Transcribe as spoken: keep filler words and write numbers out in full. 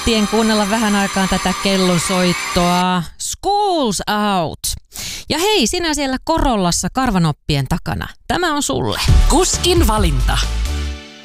nattien kuunnella vähän aikaan tätä kellonsoittoa. School's out. Ja hei, sinä siellä Korollassa karvanoppien takana. Tämä on sulle. Kuskin valinta.